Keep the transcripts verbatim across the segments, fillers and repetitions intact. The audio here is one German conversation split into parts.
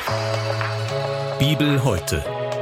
Bibel heute.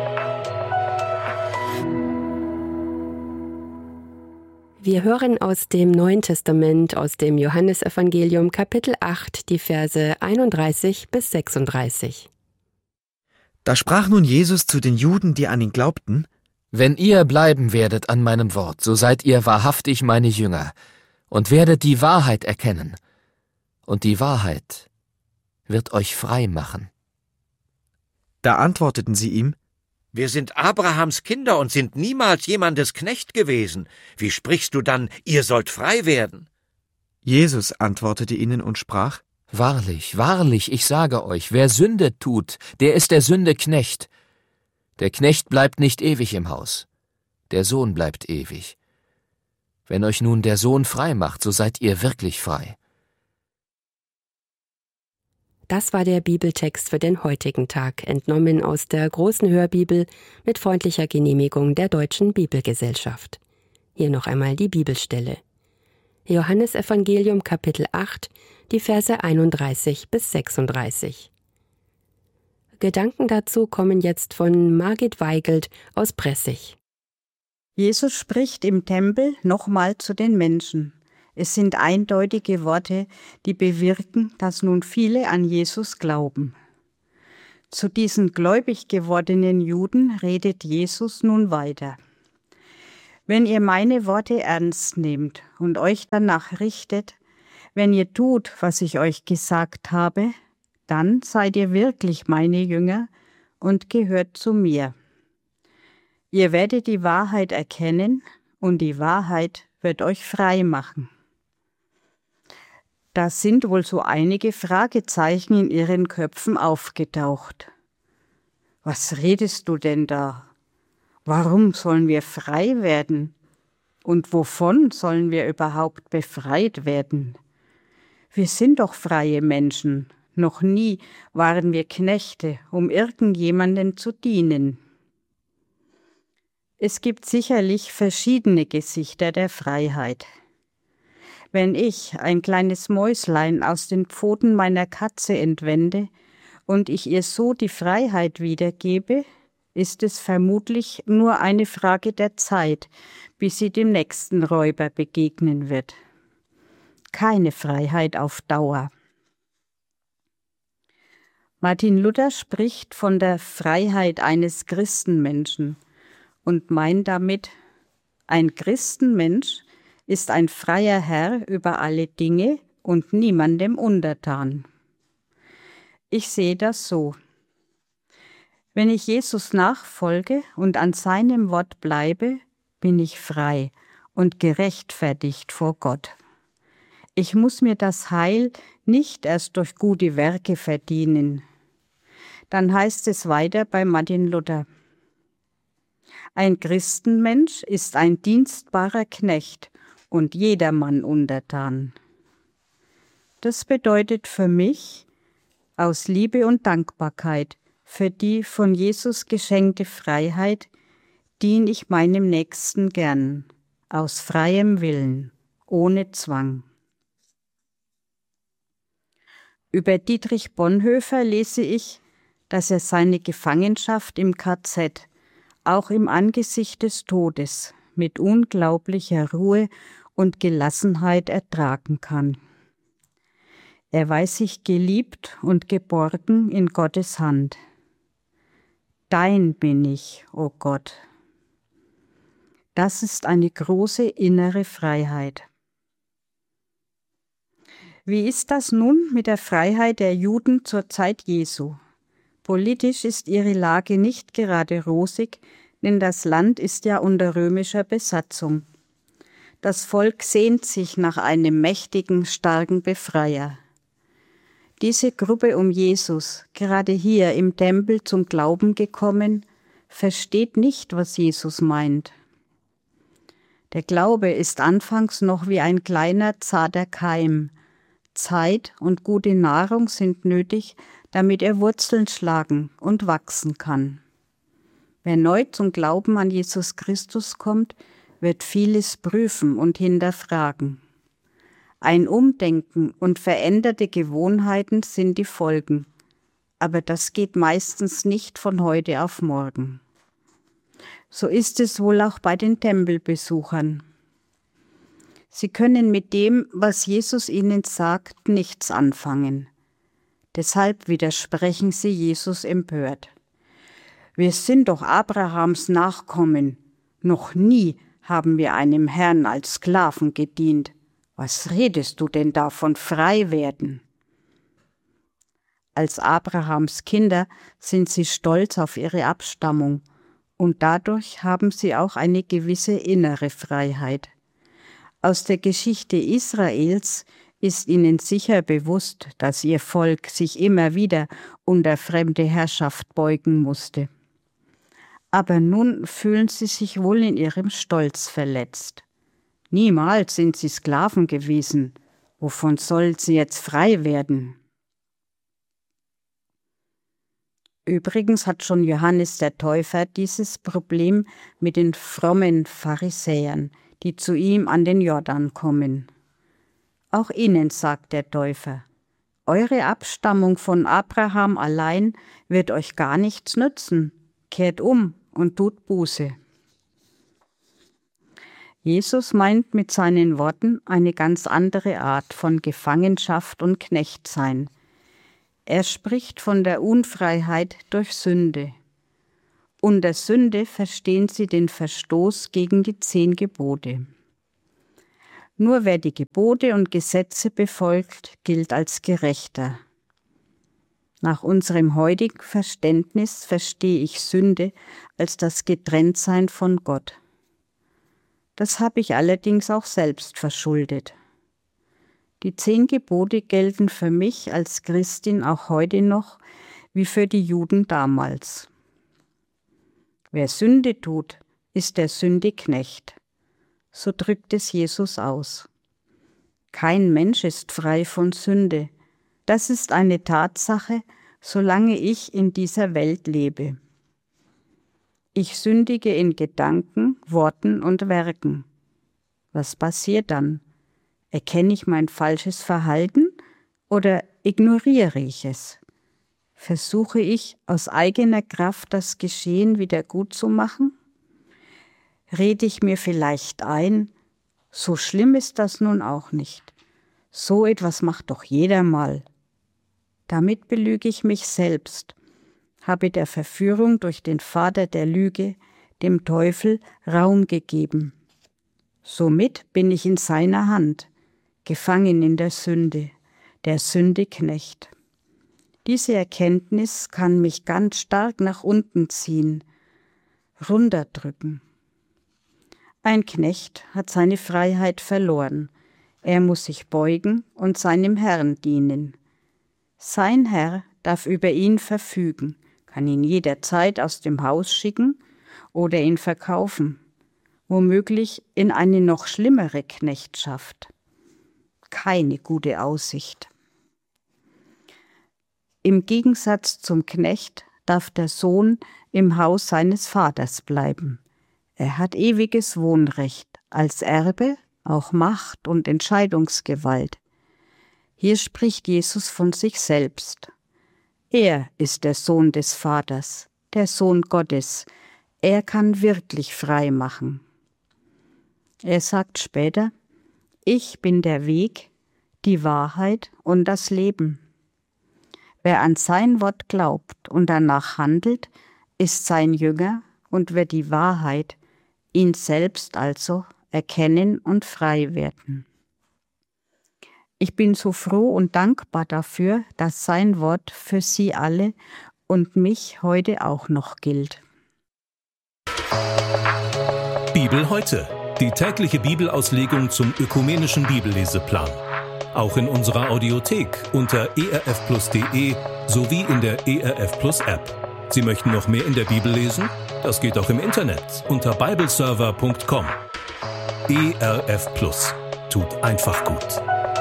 Wir hören aus dem Neuen Testament, aus dem Johannesevangelium Kapitel acht, die Verse einunddreißig bis sechsunddreißig. Da sprach nun Jesus zu den Juden, die an ihn glaubten: Wenn ihr bleiben werdet an meinem Wort, so seid ihr wahrhaftig meine Jünger und werdet die Wahrheit erkennen. Und die Wahrheit wird euch frei machen. Da antworteten sie ihm: Wir sind Abrahams Kinder und sind niemals jemandes Knecht gewesen. Wie sprichst du dann, ihr sollt frei werden? Jesus antwortete ihnen und sprach: Wahrlich, wahrlich, ich sage euch, wer Sünde tut, der ist der Sünde Knecht. Der Knecht bleibt nicht ewig im Haus, der Sohn bleibt ewig. Wenn euch nun der Sohn frei macht, so seid ihr wirklich frei. Das war der Bibeltext für den heutigen Tag, entnommen aus der großen Hörbibel mit freundlicher Genehmigung der Deutschen Bibelgesellschaft. Hier noch einmal die Bibelstelle. Johannesevangelium Kapitel acht, die Verse einunddreißig bis sechsunddreißig. Gedanken dazu kommen jetzt von Margit Weigelt aus Pressig. Jesus spricht im Tempel nochmal zu den Menschen. Es sind eindeutige Worte, die bewirken, dass nun viele an Jesus glauben. Zu diesen gläubig gewordenen Juden redet Jesus nun weiter. Wenn ihr meine Worte ernst nehmt und euch danach richtet, wenn ihr tut, was ich euch gesagt habe, dann seid ihr wirklich meine Jünger und gehört zu mir. Ihr werdet die Wahrheit erkennen und die Wahrheit wird euch frei machen. Da sind wohl so einige Fragezeichen in ihren Köpfen aufgetaucht. Was redest du denn da? Warum sollen wir frei werden? Und wovon sollen wir überhaupt befreit werden? Wir sind doch freie Menschen. Noch nie waren wir Knechte, um irgendjemanden zu dienen. Es gibt sicherlich verschiedene Gesichter der Freiheit. Wenn ich ein kleines Mäuslein aus den Pfoten meiner Katze entwende und ich ihr so die Freiheit wiedergebe, ist es vermutlich nur eine Frage der Zeit, bis sie dem nächsten Räuber begegnen wird. Keine Freiheit auf Dauer. Martin Luther spricht von der Freiheit eines Christenmenschen und meint damit, ein Christenmensch ist ein freier Herr über alle Dinge und niemandem untertan. Ich sehe das so. Wenn ich Jesus nachfolge und an seinem Wort bleibe, bin ich frei und gerechtfertigt vor Gott. Ich muss mir das Heil nicht erst durch gute Werke verdienen. Dann heißt es weiter bei Martin Luther: Ein Christenmensch ist ein dienstbarer Knecht und jedermann untertan. Das bedeutet für mich, aus Liebe und Dankbarkeit für die von Jesus geschenkte Freiheit diene ich meinem Nächsten gern, aus freiem Willen, ohne Zwang. Über Dietrich Bonhoeffer lese ich, dass er seine Gefangenschaft im K Z auch im Angesicht des Todes mit unglaublicher Ruhe und Gelassenheit ertragen kann. Er weiß sich geliebt und geborgen in Gottes Hand. Dein bin ich, o Gott. Das ist eine große innere Freiheit. Wie ist das nun mit der Freiheit der Juden zur Zeit Jesu? Politisch ist ihre Lage nicht gerade rosig, denn das Land ist ja unter römischer Besatzung. Das Volk sehnt sich nach einem mächtigen, starken Befreier. Diese Gruppe um Jesus, gerade hier im Tempel zum Glauben gekommen, versteht nicht, was Jesus meint. Der Glaube ist anfangs noch wie ein kleiner, zarter Keim. Zeit und gute Nahrung sind nötig, damit er Wurzeln schlagen und wachsen kann. Wer neu zum Glauben an Jesus Christus kommt, wird vieles prüfen und hinterfragen. Ein Umdenken und veränderte Gewohnheiten sind die Folgen. Aber das geht meistens nicht von heute auf morgen. So ist es wohl auch bei den Tempelbesuchern. Sie können mit dem, was Jesus ihnen sagt, nichts anfangen. Deshalb widersprechen sie Jesus empört. Wir sind doch Abrahams Nachkommen. Noch nie haben wir einem Herrn als Sklaven gedient. Was redest du denn da von frei werden? Als Abrahams Kinder sind sie stolz auf ihre Abstammung und dadurch haben sie auch eine gewisse innere Freiheit. Aus der Geschichte Israels ist ihnen sicher bewusst, dass ihr Volk sich immer wieder unter fremde Herrschaft beugen musste. Aber nun fühlen sie sich wohl in ihrem Stolz verletzt. Niemals sind sie Sklaven gewesen. Wovon sollen sie jetzt frei werden? Übrigens hat schon Johannes der Täufer dieses Problem mit den frommen Pharisäern, die zu ihm an den Jordan kommen. Auch ihnen sagt der Täufer: Eure Abstammung von Abraham allein wird euch gar nichts nützen. Kehrt um und tut Buße. Jesus meint mit seinen Worten eine ganz andere Art von Gefangenschaft und Knechtsein. Er spricht von der Unfreiheit durch Sünde. Unter Sünde verstehen sie den Verstoß gegen die zehn Gebote. Nur wer die Gebote und Gesetze befolgt, gilt als Gerechter. Nach unserem heutigen Verständnis verstehe ich Sünde als das Getrenntsein von Gott. Das habe ich allerdings auch selbst verschuldet. Die zehn Gebote gelten für mich als Christin auch heute noch wie für die Juden damals. Wer Sünde tut, ist der Sünde Knecht. So drückt es Jesus aus. Kein Mensch ist frei von Sünde. Das ist eine Tatsache, solange ich in dieser Welt lebe. Ich sündige in Gedanken, Worten und Werken. Was passiert dann? Erkenne ich mein falsches Verhalten oder ignoriere ich es? Versuche ich aus eigener Kraft das Geschehen wieder gut zu machen? Rede ich mir vielleicht ein, so schlimm ist das nun auch nicht. So etwas macht doch jeder mal. Damit belüge ich mich selbst, habe der Verführung durch den Vater der Lüge, dem Teufel, Raum gegeben. Somit bin ich in seiner Hand, gefangen in der Sünde, der Sünde Knecht. Diese Erkenntnis kann mich ganz stark nach unten ziehen, runterdrücken. Ein Knecht hat seine Freiheit verloren. Er muss sich beugen und seinem Herrn dienen. Sein Herr darf über ihn verfügen, kann ihn jederzeit aus dem Haus schicken oder ihn verkaufen, womöglich in eine noch schlimmere Knechtschaft. Keine gute Aussicht. Im Gegensatz zum Knecht darf der Sohn im Haus seines Vaters bleiben. Er hat ewiges Wohnrecht, als Erbe auch Macht und Entscheidungsgewalt. Hier spricht Jesus von sich selbst. Er ist der Sohn des Vaters, der Sohn Gottes. Er kann wirklich frei machen. Er sagt später: Ich bin der Weg, die Wahrheit und das Leben. Wer an sein Wort glaubt und danach handelt, ist sein Jünger und wird die Wahrheit, ihn selbst also, erkennen und frei werden. Ich bin so froh und dankbar dafür, dass sein Wort für Sie alle und mich heute auch noch gilt. Bibel heute, die tägliche Bibelauslegung zum ökumenischen Bibelleseplan. Auch in unserer Audiothek unter e r f plus punkt d e sowie in der E R F Plus App. Sie möchten noch mehr in der Bibel lesen? Das geht auch im Internet unter bibleserver punkt com. E R F Plus tut einfach gut.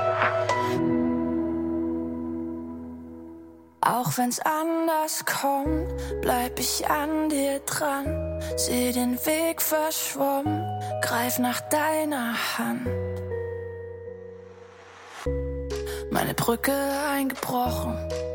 Auch wenn's anders kommt, bleib ich an dir dran. Seh den Weg verschwommen, greif nach deiner Hand. Meine Brücke eingebrochen,